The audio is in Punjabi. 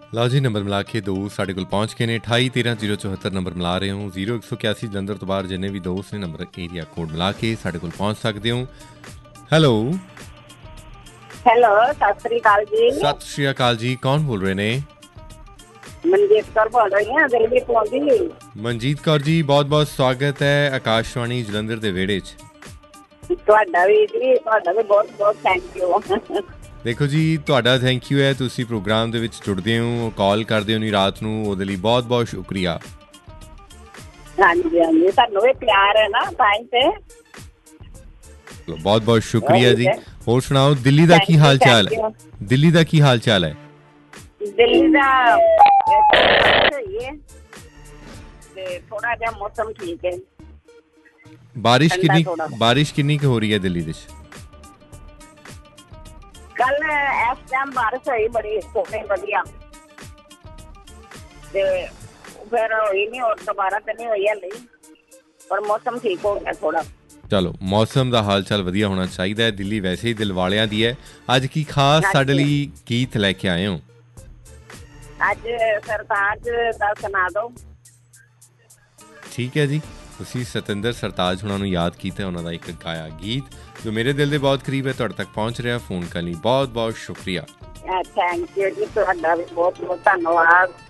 ਲਓ ਜੀ, ਨੰਬਰ ਮਿਲਾ ਕੇ ਦੋ ਸਾਡੇ ਕੋਲ ਪਹੁੰਚ ਗਏ ਨੇ। 2813 ਨੰਬਰ ਮਿਲਾ ਰਹੇ ਹੋ। 0181 ਜਲੰਧਰ ਤੋਂ ਬਾਹਰ ਜਿੰਨੇ ਵੀ ਦੋਸਤ ਨੇ ਨੰਬਰ ਏਰੀਆ ਕੋਡ ਮਿਲਾ ਕੇ ਸਾਡੇ ਕੋਲ ਪਹੁੰਚ ਸਕਦੇ ਹੋ। ਹੈਲੋ ਹੈਲੋ, ਸਤਿ ਸ੍ਰੀ ਅਕਾਲ ਜੀ। ਸਤਿ ਸ਼੍ਰੀ ਅਕਾਲ ਜੀ, ਕੌਣ ਬੋਲ ਰਹੇ ਨੇ? ਮਨਜੀਤ ਕੌਰ ਬੋਲ ਰਹੀ ਹਾਂ, ਦਿੱਲੀ ਤੋਂ ਜੀ। ਮਨਜੀਤ ਕੌਰ ਜੀ, ਬਹੁਤ ਬਹੁਤ ਸਵਾਗਤ ਹੈ ਆਕਾਸ਼ਵਾਣੀ ਜਲੰਧਰ ਦੇ ਵਿਹੜੇ 'ਚ। ਤੁਹਾਡਾ ਵੀ ਜੀ, ਤੁਹਾਡਾ ਵੀ ਬਹੁਤ ਬਹੁਤ ਥੈਂਕ ਯੂ। ਦੇਖੋ ਜੀ, ਤੁਹਾਡਾ ਥੈਂਕ ਯੂ ਹੈ, ਤੁਸੀਂ ਪ੍ਰੋਗਰਾਮ ਦੇ ਵਿੱਚ ਜੁੜਦੇ ਹੋ, ਕਾਲ ਕਰਦੇ ਹੋ ਨਹੀਂ ਰਾਤ ਨੂੰ, ਉਹਦੇ ਲਈ ਬਹੁਤ ਬਹੁਤ ਸ਼ੁਕਰੀਆ। ਹਾਂਜੀ ਹਾਂਜੀ, ਤੁਹਾਨੂੰ ਵੀ ਪਿਆਰ ਹੈ ਨਾ ਤਾਂ ਹੀ ਤੇ। ਬਹੁਤ ਬਹੁਤ ਸ਼ੁਕਰੀਆ ਜੀ। ਹੋਰ ਸੁਣਾਓ, ਦਿੱਲੀ ਦਾ ਕੀ ਹਾਲ ਚਾਲ ਹੈ? ਦਿੱਲੀ ਦਾ ਕੀ ਹਾਲ ਚਾਲ ਹੈ? ਦਿੱਲੀ ਦਾ ਸਹੀ ਹੈ ਤੇ ਥੋੜਾ ਜਿਹਾ ਮੌਸਮ ਠੀਕ ਹੈ। ਬਾਰਿਸ਼ ਕਿੰਨੀ ਕੁ ਹੋ ਰਹੀ ਹੈ ਦਿੱਲੀ ਦੇ ਵਿੱਚ? ਕੱਲ ਇਸ ਟਾਈਮ ਬਾਰਿਸ਼ ਹੋਈ ਬੜੀ ਸੋਹਣੀ ਵਧੀਆ, ਤੇ ਫਿਰ ਹੋਈ ਨਹੀਂ, ਔਰ ਦੁਬਾਰਾ ਤੇ ਨਹੀਂ ਹੋਈ ਹਲੇ, ਪਰ ਮੌਸਮ ਠੀਕ ਹੋ ਗਿਆ ਥੋੜਾ। ਚਲੋ, ਮੌਸਮ ਦਾ ਹਾਲ ਚਾਲ ਵਧੀਆ ਹੋਣਾ ਚਾਹੀਦਾ ਹੈ। ਦਿੱਲੀ ਵੈਸੇ ਹੀ ਦਿਲ ਵਾਲਿਆਂ ਦੀ ਹੈ। ਅੱਜ ਕੀ ਖਾਸ ਸਾਡੇ ਲਈ ਗੀਤ ਲੈ ਕੇ ਆਏ ਹੋ? ਅੱਜ ਸਰਤਾਜ ਦਾ ਸੁਣਾ ਦਿਓ। ਠੀਕ ਹੈ ਜੀ, ਤੁਸੀਂ ਸਤਿੰਦਰ ਸਰਤਾਜ ਹੁਣਾਂ ਨੂੰ ਯਾਦ ਕੀਤਾ, ਉਹਨਾਂ ਦਾ ਇੱਕ ਗਾਇਆ ਗੀਤ ਜੋ ਮੇਰੇ ਦਿਲ ਦੇ ਬਹੁਤ ਕਰੀਬ ਹੈ, ਤੁਹਾਡੇ ਤੱਕ ਪਹੁੰਚ ਰਿਹਾ। ਫੋਨ ਕਰਨ ਲਈ ਬਹੁਤ ਬਹੁਤ ਸ਼ੁਕਰੀਆ। ਥੈਂਕ ਯੂ ਜੀ, ਤੁਹਾਡਾ ਵੀ ਬਹੁਤ ਬਹੁਤ ਧੰਨਵਾਦ।